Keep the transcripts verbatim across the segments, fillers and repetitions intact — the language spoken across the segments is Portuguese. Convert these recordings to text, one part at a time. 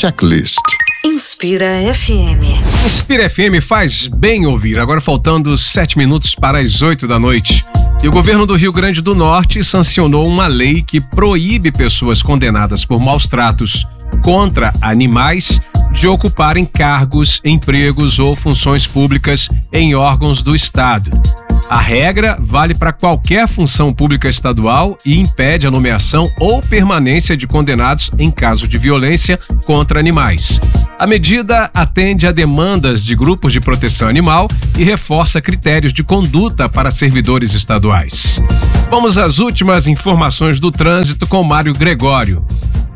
Checklist. Inspira F M. Inspira F M faz bem ouvir. Agora faltando sete minutos para as oito da noite. E o governo do Rio Grande do Norte sancionou uma lei que proíbe pessoas condenadas por maus tratos contra animais de ocuparem cargos, empregos ou funções públicas em órgãos do Estado. A regra vale para qualquer função pública estadual e impede a nomeação ou permanência de condenados em caso de violência contra animais. A medida atende a demandas de grupos de proteção animal e reforça critérios de conduta para servidores estaduais. Vamos às últimas informações do trânsito com Mário Gregório.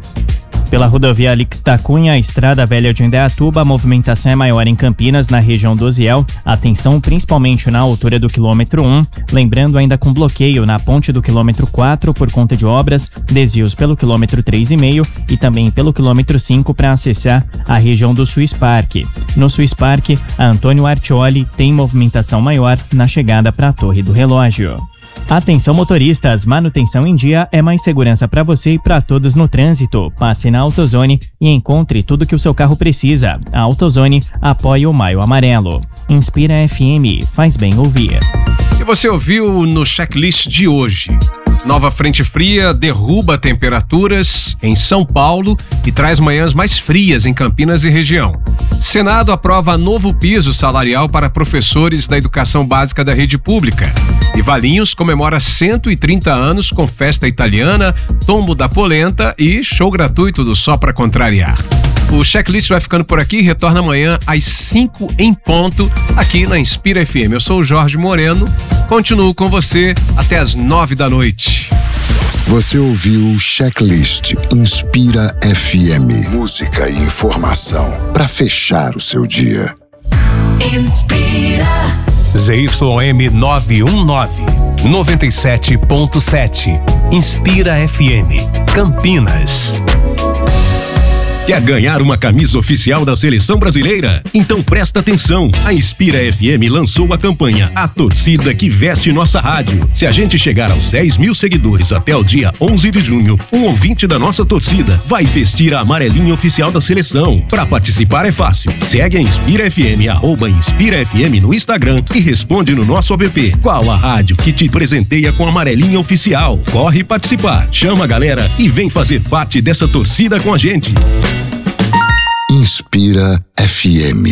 Pela rodovia Alix da Cunha, a Estrada Velha de Indaiatuba, a movimentação é maior em Campinas, na região do Osiel. Atenção principalmente na altura do quilômetro um. Lembrando, ainda com bloqueio na ponte do quilômetro quatro por conta de obras, desvios pelo quilômetro três vírgula cinco e também pelo quilômetro cinco para acessar a região do Swiss Park. No Swiss Park, a Antônio Artioli tem movimentação maior na chegada para a Torre do Relógio. Atenção motoristas, manutenção em dia é mais segurança para você e para todos no trânsito. Passe na AutoZone e encontre tudo que o seu carro precisa. A AutoZone apoia o Maio Amarelo. Inspira F M, faz bem ouvir. E você ouviu no checklist de hoje. Nova frente fria derruba temperaturas em São Paulo e traz manhãs mais frias em Campinas e região. Senado aprova novo piso salarial para professores da educação básica da rede pública. E Valinhos comemora cento e trinta anos com festa italiana, tombo da polenta e show gratuito do Só Pra Contrariar. O checklist vai ficando por aqui, retorna amanhã às cinco em ponto, aqui na Inspira F M. Eu sou o Jorge Moreno, continuo com você até às nove da noite. Você ouviu o Checklist Inspira F M. Música e informação para fechar o seu dia. Inspira. Z Y M nove um nove, noventa e sete ponto sete. Inspira F M, Campinas. Quer ganhar uma camisa oficial da Seleção Brasileira? Então presta atenção. A Inspira F M lançou a campanha A Torcida que Veste Nossa Rádio. Se a gente chegar aos dez mil seguidores até o dia onze de junho, um ouvinte da nossa torcida vai vestir a amarelinha oficial da seleção. Para participar é fácil. Segue a Inspira F M, arroba Inspira F M no Instagram e responde no nosso app. Qual a rádio que te presenteia com a amarelinha oficial? Corre participar. Chama a galera e vem fazer parte dessa torcida com a gente. Inspira F M.